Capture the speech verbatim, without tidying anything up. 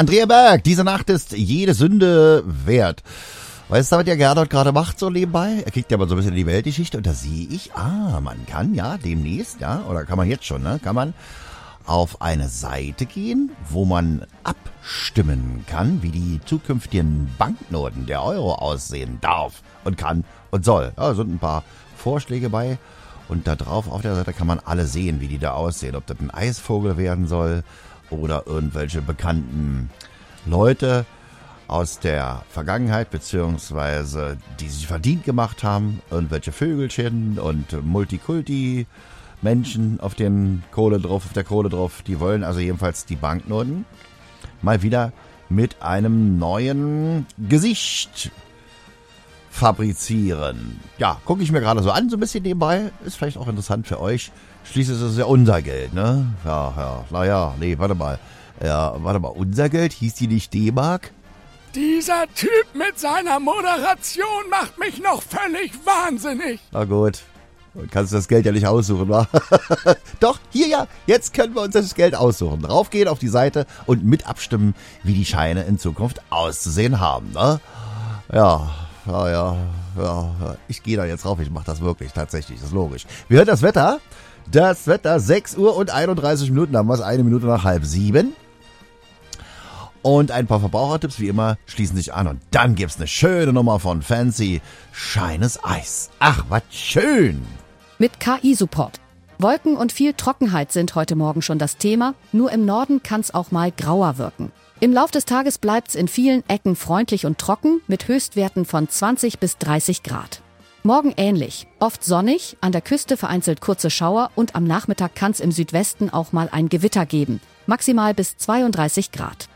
Andrea Berg, diese Nacht ist jede Sünde wert. Weißt du, was der Gerdot gerade macht so nebenbei? Er kriegt ja mal so ein bisschen die Weltgeschichte und da sehe ich, ah, man kann ja demnächst, ja, oder kann man jetzt schon, ne, kann man auf eine Seite gehen, wo man abstimmen kann, wie die zukünftigen Banknoten der Euro aussehen darf und kann und soll. Ja, da sind ein paar Vorschläge bei und da drauf auf der Seite kann man alle sehen, wie die da aussehen. Ob das ein Eisvogel werden soll oder irgendwelche bekannten Leute aus der Vergangenheit, beziehungsweise die sich verdient gemacht haben, irgendwelche Vögelchen und Multikulti-Menschen auf den Kohle drauf, auf der Kohle drauf, die wollen also jedenfalls die Banknoten mal wieder mit einem neuen Gesicht fabrizieren. Ja, gucke ich mir gerade so an, so ein bisschen nebenbei, ist vielleicht auch interessant für euch. Schließlich ist es ja unser Geld, ne? Ja, ja, naja, nee, warte mal. Ja, warte mal, unser Geld, hieß die nicht D-Mark? Dieser Typ mit seiner Moderation macht mich noch völlig wahnsinnig. Na gut, du kannst das Geld ja nicht aussuchen, wa? Doch, hier ja, jetzt können wir uns das Geld aussuchen. Draufgehen auf die Seite und mit abstimmen, wie die Scheine in Zukunft auszusehen haben, ne? Ja, ja, ja, ja. Ich gehe da jetzt drauf, ich mache das wirklich, tatsächlich, das ist logisch. Wie hört das Wetter? Das Wetter, sechs Uhr und einunddreißig Minuten, haben wir es, eine Minute nach halb sieben. Und ein paar Verbrauchertipps, wie immer, schließen sich an. Und dann gibt's eine schöne Nummer von Fancy, Shines Eis. Ach, was schön! Mit K I-Support. Wolken und viel Trockenheit sind heute Morgen schon das Thema. Nur im Norden kann's auch mal grauer wirken. Im Lauf des Tages bleibt's in vielen Ecken freundlich und trocken mit Höchstwerten von zwanzig bis dreißig Grad. Morgen ähnlich. Oft sonnig, an der Küste vereinzelt kurze Schauer und am Nachmittag kann's im Südwesten auch mal ein Gewitter geben. Maximal bis zweiunddreißig Grad.